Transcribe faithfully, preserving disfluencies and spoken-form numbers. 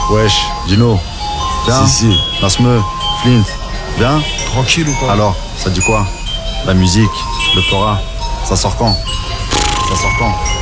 Wesh, Dino. Viens. Si, si. Nasme, Flint. Viens. Tranquille ou pas? Alors, ça dit quoi? La musique, le Torah, ça sort quand? Ça sort quand?